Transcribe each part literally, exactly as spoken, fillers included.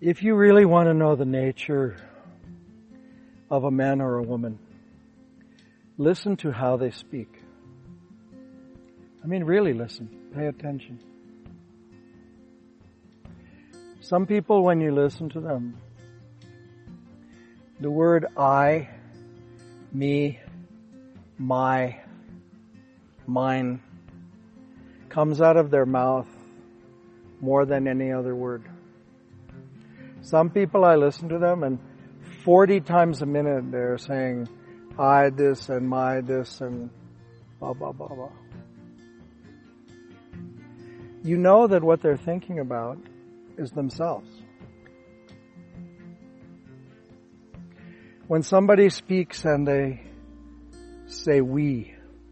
If you really want to know the nature of a man or a woman, listen to how they speak. I mean, really listen. Pay attention. Some people, when you listen to them, the word I, me, my, mine comes out of their mouth more than any other word. Some people, I listen to them, and forty times a minute they're saying, I this and my this and blah, blah, blah, blah. You know that what they're thinking about is themselves. When somebody speaks and they say we,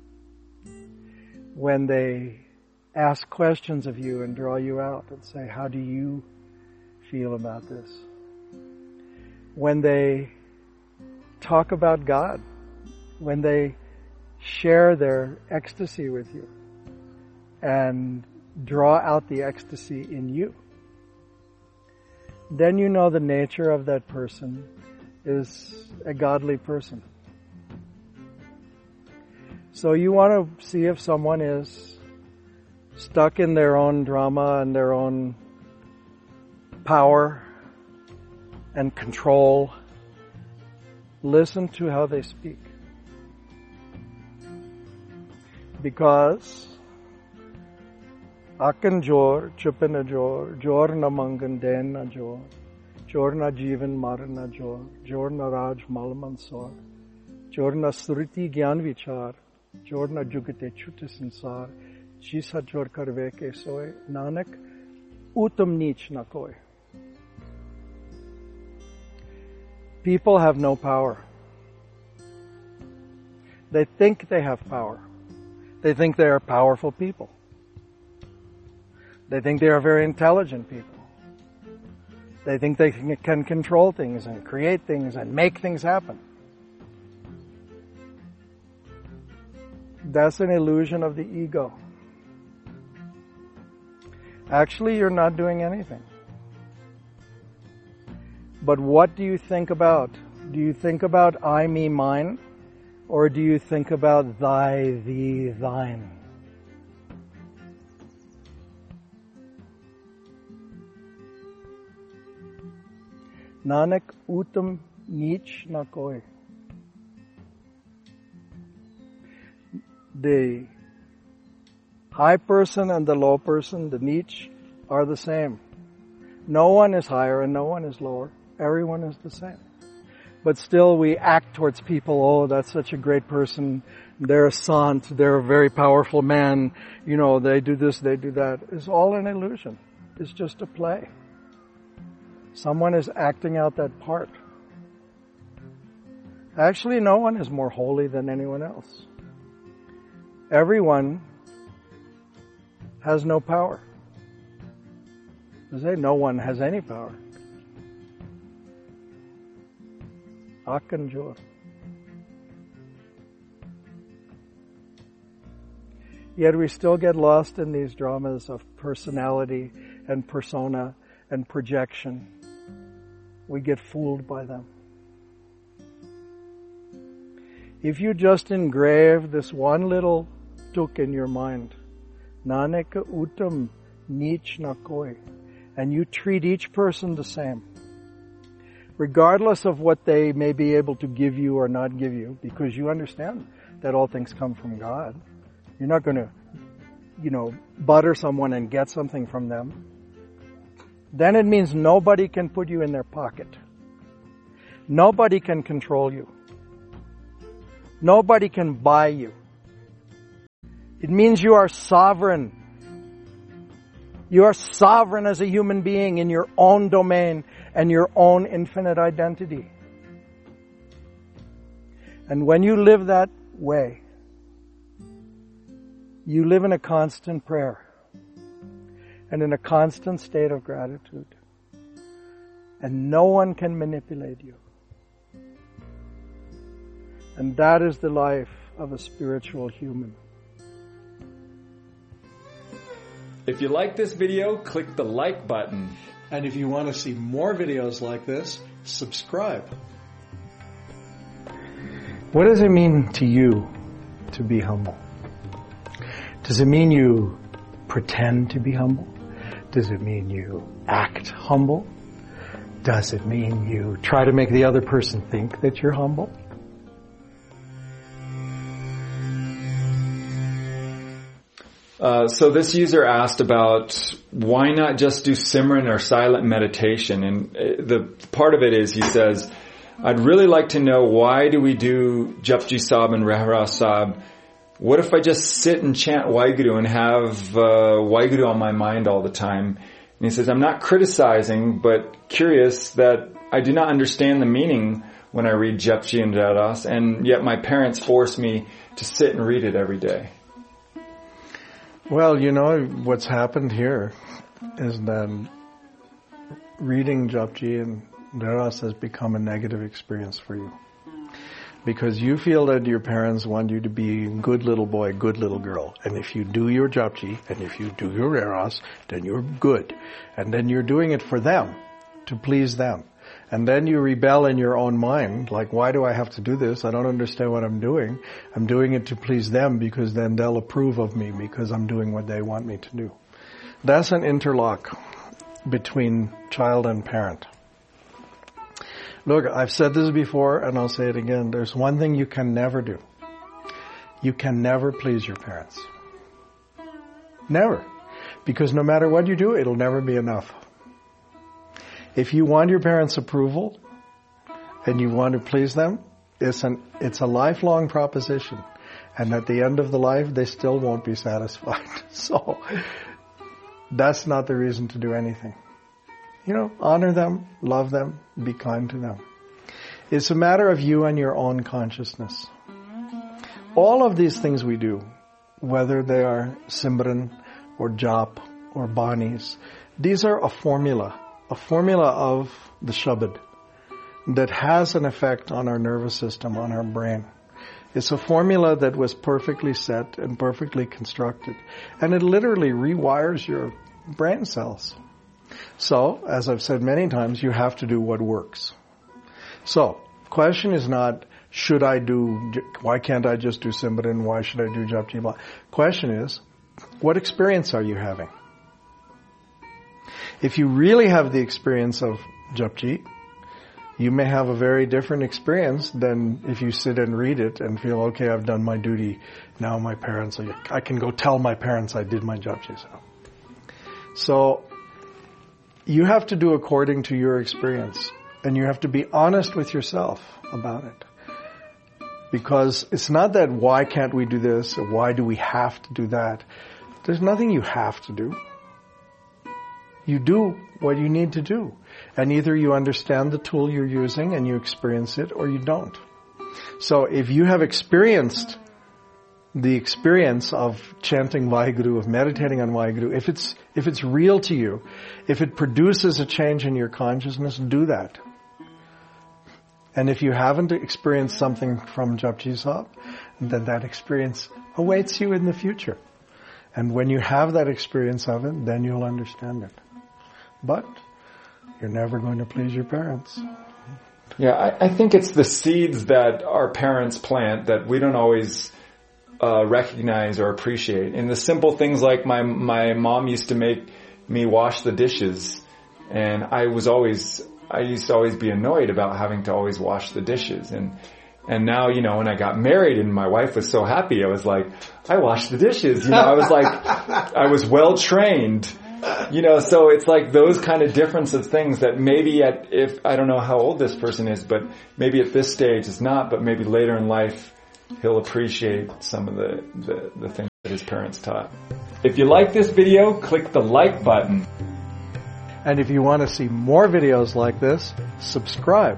when they ask questions of you and draw you out and say, how do you feel about this? When they talk about God, when they share their ecstasy with you and draw out the ecstasy in you, then you know the nature of that person is a godly person. So you want to see if someone is stuck in their own drama and their own power and control. Listen to how they speak. Because Akan jor, chupan na jor, jor na mangan den na jor, jor na jivan maran na jor, jor na raj malman sor, jor na sriti gyan vichar, jor na jugate chute sansar, jisa jor karve ke soy, nanak utam neech na koi. People have no power. They think they have power. They think they are powerful people. They think they are very intelligent people. They think they can control things and create things and make things happen. That's an illusion of the ego. Actually, you're not doing anything. But what do you think about? Do you think about I, me, mine? Or do you think about thy, thee, thine? Nanak utam neech na koi. The high person and the low person, the neech, are the same. No one is higher and no one is lower. Everyone is the same. But still we act towards people, oh, that's such a great person. They're a sant. They're a very powerful man. You know, they do this, they do that. It's all an illusion. It's just a play. Someone is acting out that part. Actually, no one is more holy than anyone else. Everyone has no power. I say no one has any power. Akan jor. Yet we still get lost in these dramas of personality and persona and projection. We get fooled by them. If you just engrave this one little tuk in your mind, Naneka utam neech na koi, and you treat each person the same, regardless of what they may be able to give you or not give you, because you understand that all things come from God. You're not going to, you know, butter someone and get something from them. Then it means nobody can put you in their pocket. Nobody can control you. Nobody can buy you. It means you are sovereign. You are sovereign as a human being in your own domain and your own infinite identity. And when you live that way, you live in a constant prayer and in a constant state of gratitude. And no one can manipulate you. And that is the life of a spiritual human. If you like this video, click the like button. And if you want to see more videos like this, subscribe. What does it mean to you to be humble? Does it mean you pretend to be humble? Does it mean you act humble? Does it mean you try to make the other person think that you're humble? Uh, so this user asked about why not just do Simran or silent meditation, and the part of it is he says, I'd really like to know why do we do Japji Sahib and Rahras Sahib. What if I just sit and chant Waheguru and have uh, Waheguru on my mind all the time? And he says, I'm not criticizing, but curious that I do not understand the meaning when I read Japji and Rahras, and yet my parents force me to sit and read it every day. Well, you know, what's happened here is that reading Japji and Rahras has become a negative experience for you. Because you feel that your parents want you to be good little boy, good little girl. And if you do your Japji and if you do your Rahras, then you're good. And then you're doing it for them, to please them. And then you rebel in your own mind, like, why do I have to do this? I don't understand what I'm doing. I'm doing it to please them because then they'll approve of me because I'm doing what they want me to do. That's an interlock between child and parent. Look, I've said this before and I'll say it again. There's one thing you can never do. You can never please your parents. Never. Because no matter what you do, it'll never be enough. If you want your parents' approval and you want to please them, it's an it's a lifelong proposition. And at the end of the life, they still won't be satisfied. So that's not the reason to do anything. You know, honor them, love them, be kind to them. It's a matter of you and your own consciousness. All of these things we do, whether they are Simran or Jap or Banis, these are a formula. A formula of the Shabad that has an effect on our nervous system, on our brain. It's a formula that was perfectly set and perfectly constructed. And it literally rewires your brain cells. So, as I've said many times, you have to do what works. So, question is not, should I do, why can't I just do Simran? Why should I do Japji? Question is, what experience are you having? If you really have the experience of Japji, you may have a very different experience than if you sit and read it and feel, okay, I've done my duty. Now my parents, are, I can go tell my parents I did my Japji. So, so you have to do according to your experience. And you have to be honest with yourself about it. Because it's not that why can't we do this or why do we have to do that. There's nothing you have to do. You do what you need to do. And either you understand the tool you're using and you experience it or you don't. So if you have experienced the experience of chanting Waheguru, of meditating on Waheguru, if it's, if it's real to you, if it produces a change in your consciousness, do that. And if you haven't experienced something from Japji Sahib, then that experience awaits you in the future. And when you have that experience of it, then you'll understand it. But you're never going to please your parents. Yeah, I, I think it's the seeds that our parents plant that we don't always uh, recognize or appreciate. In the simple things like my my mom used to make me wash the dishes, and I was always I used to always be annoyed about having to always wash the dishes. And and now, you know, when I got married and my wife was so happy, I was like, I washed the dishes. You know, I was like, I was well trained. You know, so it's like those kind of difference of things that maybe at, if, I don't know how old this person is, but maybe at this stage it's not, but maybe later in life he'll appreciate some of the, the, the things that his parents taught. If you like this video, click the like button. And if you want to see more videos like this, subscribe.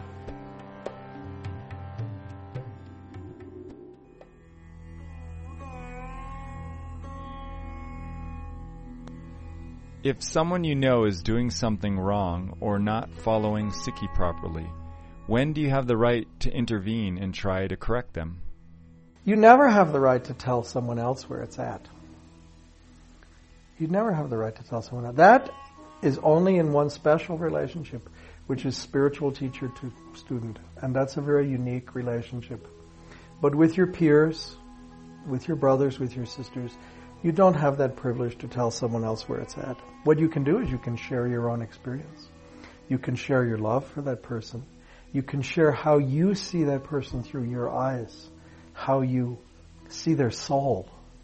If someone you know is doing something wrong or not following Sikhi properly, when do you have the right to intervene and try to correct them? You never have the right to tell someone else where it's at. You'd never have the right to tell someone else. That is only in one special relationship, which is spiritual teacher to student. And that's a very unique relationship. But with your peers, with your brothers, with your sisters, you don't have that privilege to tell someone else where it's at. What you can do is you can share your own experience. You can share your love for that person. You can share how you see that person through your eyes, how you see their soul.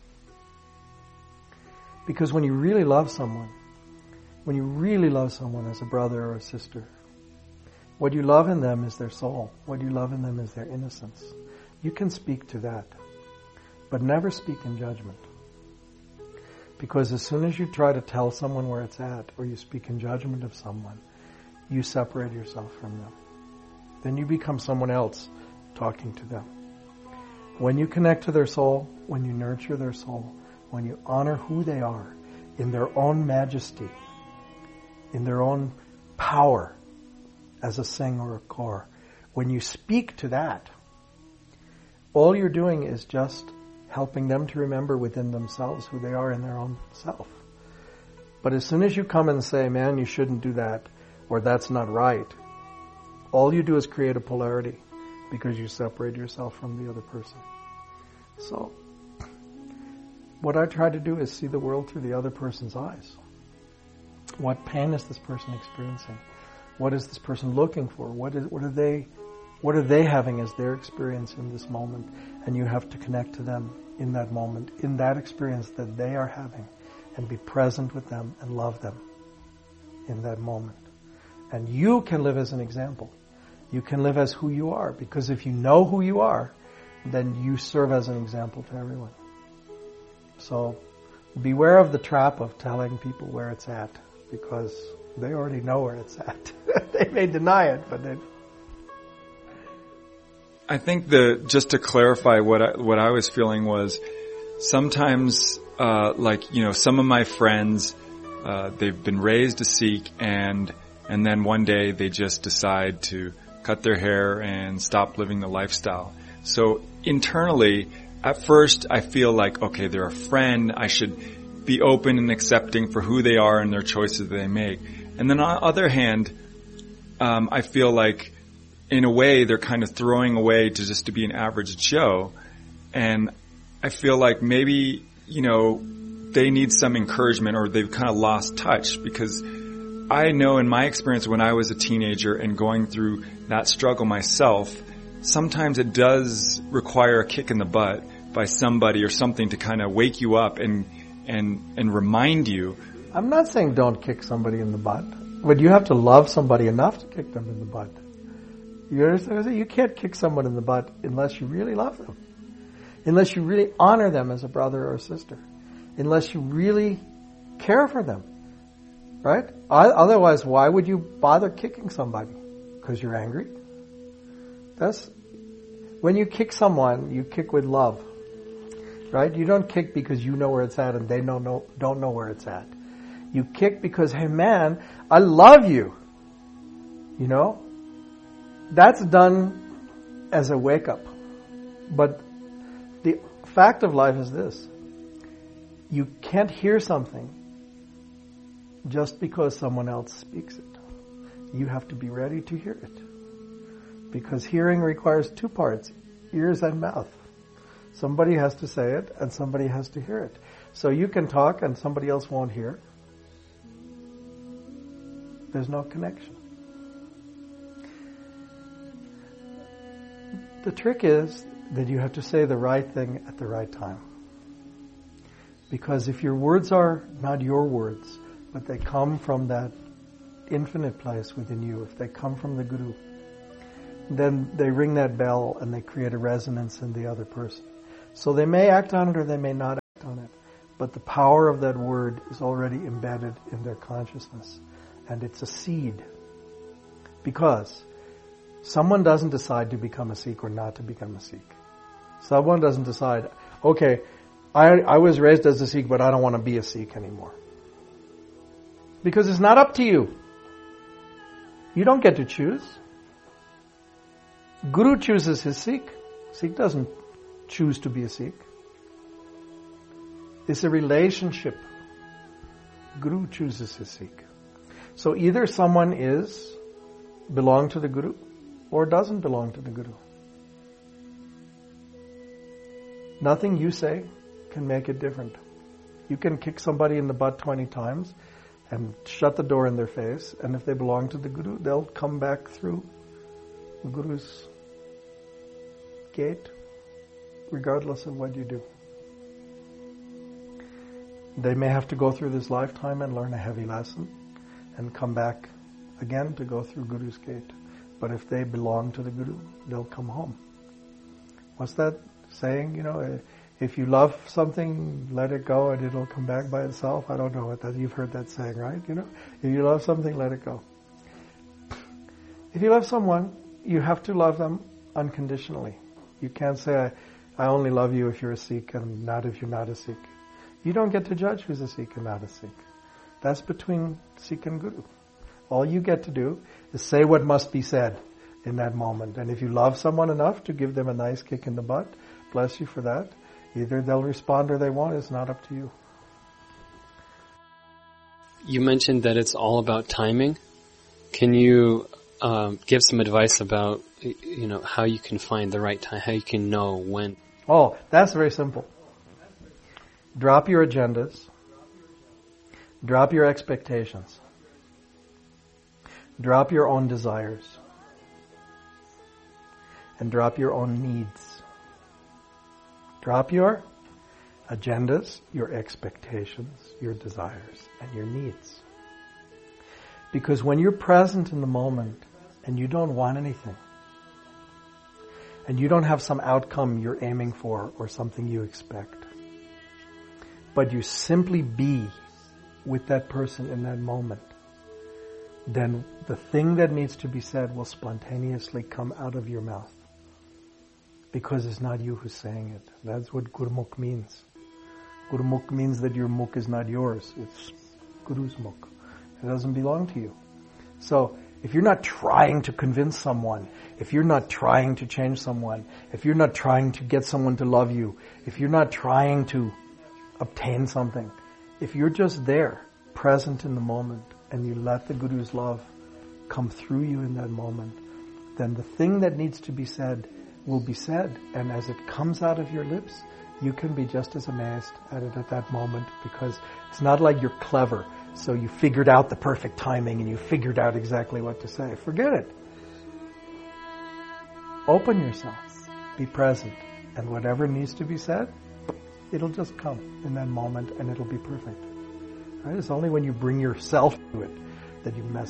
Because when you really love someone, when you really love someone as a brother or a sister, what you love in them is their soul. What you love in them is their innocence. You can speak to that, but never speak in judgment. Because as soon as you try to tell someone where it's at, or you speak in judgment of someone, you separate yourself from them. Then you become someone else talking to them. When you connect to their soul, when you nurture their soul, when you honor who they are in their own majesty, in their own power as a Singh or a Kaur, when you speak to that, all you're doing is just helping them to remember within themselves who they are in their own self. But as soon as you come and say, man, you shouldn't do that, or that's not right, all you do is create a polarity because you separate yourself from the other person. So, what I try to do is see the world through the other person's eyes. What pain is this person experiencing? What is this person looking for? What is, what are they, what are they having as their experience in this moment? And you have to connect to them in that moment, in that experience that they are having, and be present with them and love them in that moment. And you can live as an example. You can live as who you are, because if you know who you are, then you serve as an example to everyone. So beware of the trap of telling people where it's at, because they already know where it's at. They may deny it, but they... I think the, just to clarify what I, what I was feeling was sometimes, uh, like, you know, some of my friends, uh, they've been raised to Sikh, and, and then one day they just decide to cut their hair and stop living the lifestyle. So internally, at first I feel like, okay, they're a friend, I should be open and accepting for who they are and their choices they make. And then on the other hand, um, I feel like in a way they're kind of throwing away to just to be an average Joe. And I feel like maybe, you know, they need some encouragement, or they've kind of lost touch, because I know in my experience when I was a teenager and going through that struggle myself, sometimes it does require a kick in the butt by somebody or something to kind of wake you up and and and remind you. I'm not saying don't kick somebody in the butt, but you have to love somebody enough to kick them in the butt. You understand? You can't kick someone in the butt unless you really love them, unless you really honor them as a brother or a sister, unless you really care for them, right? Otherwise, why would you bother kicking somebody? Because you're angry? That's, when you kick someone, you kick with love, right? You don't kick because you know where it's at and they don't know, don't know where it's at. You kick because, hey man, I love you. You know? That's done as a wake up. But the fact of life is this. You can't hear something just because someone else speaks it. You have to be ready to hear it. Because hearing requires two parts, ears and mouth. Somebody has to say it and somebody has to hear it. So you can talk and somebody else won't hear. There's no connection. The trick is that you have to say the right thing at the right time. Because if your words are not your words, but they come from that infinite place within you, if they come from the Guru, then they ring that bell and they create a resonance in the other person. So they may act on it or they may not act on it, but the power of that word is already embedded in their consciousness, and it's a seed. Because someone doesn't decide to become a Sikh or not to become a Sikh. Someone doesn't decide, okay, I, I was raised as a Sikh, but I don't want to be a Sikh anymore. Because it's not up to you. You don't get to choose. Guru chooses his Sikh. Sikh doesn't choose to be a Sikh. It's a relationship. Guru chooses his Sikh. So either someone is, belong to the Guru, or doesn't belong to the Guru. Nothing you say can make it different. You can kick somebody in the butt twenty times and shut the door in their face, and if they belong to the Guru, they'll come back through the Guru's gate, regardless of what you do. They may have to go through this lifetime and learn a heavy lesson and come back again to go through Guru's gate. But if they belong to the Guru, they'll come home. What's that saying? You know, if you love something, let it go and it'll come back by itself. I don't know what that, you've heard that saying, right? You know, if you love something, let it go. If you love someone, you have to love them unconditionally. You can't say, I, I only love you if you're a Sikh and not if you're not a Sikh. You don't get to judge who's a Sikh and not a Sikh. That's between Sikh and Guru. All you get to do is say what must be said in that moment. And if you love someone enough to give them a nice kick in the butt, bless you for that. Either they'll respond or they won't. It's not up to you. You mentioned that it's all about timing. Can you um, give some advice about, you know, how you can find the right time, how you can know when? Oh, that's very simple. Drop your agendas. Drop your expectations. Drop your own desires. And drop your own needs. Drop your agendas, your expectations, your desires, and your needs. Because when you're present in the moment and you don't want anything, and you don't have some outcome you're aiming for or something you expect, but you simply be with that person in that moment, then the thing that needs to be said will spontaneously come out of your mouth. Because it's not you who's saying it. That's what Gurmukh means. Gurmukh means that your mukh is not yours. It's Guru's mukh. It doesn't belong to you. So, if you're not trying to convince someone, if you're not trying to change someone, if you're not trying to get someone to love you, if you're not trying to obtain something, if you're just there, present in the moment, and you let the Guru's love come through you in that moment, then the thing that needs to be said will be said. And as it comes out of your lips, you can be just as amazed at it at that moment, because it's not like you're clever, so you figured out the perfect timing and you figured out exactly what to say. Forget it. Open yourself. Be present. And whatever needs to be said, it'll just come in that moment and it'll be perfect. Right? It's only when you bring yourself to it that you mess